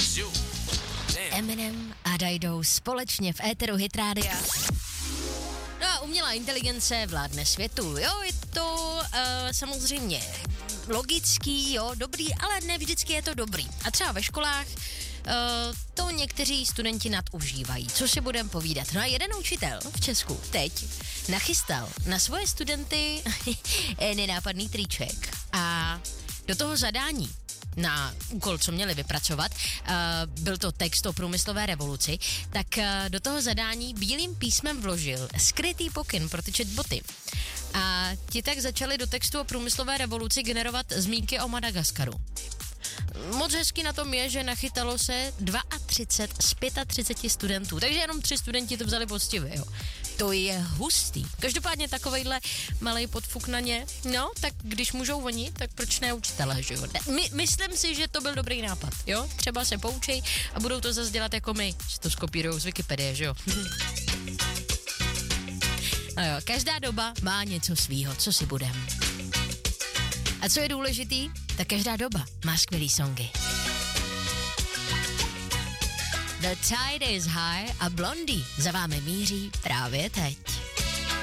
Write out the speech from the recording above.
Eminem a Dido společně v éteru Hit Rádia. No a umělá inteligence vládne světu, jo, je to samozřejmě logický, jo, dobrý, ale ne vždycky je to dobrý. A třeba ve školách to někteří studenti nadužívají. Co si budeme povídat? No a jeden učitel v Česku teď nachystal na svoje studenty nenápadný triček a do toho zadání na úkol, co měli vypracovat, byl to text o průmyslové revoluci, tak do toho zadání bílým písmem vložil skrytý pokyn pro ty chatboty. A ti tak začali do textu o průmyslové revoluci generovat zmínky o Madagaskaru. Moc hezky na tom je, že nachytalo se 32 z 35 studentů, takže jenom 3 studenti to vzali poctivě, jo. To je hustý. Každopádně takovejhle malej podfuk na ně, no, tak když můžou oni, tak proč ne učitelé, že jo. Myslím si, že to byl dobrý nápad, jo. Třeba se poučej a budou to zase dělat jako my, že to skopírujou z Wikipedie, že jo. No jo, každá doba má něco svýho, co si budem. A co je důležitý, tak každá doba má skvělý songy. The Tide is High a Blondie za vámi míří právě teď.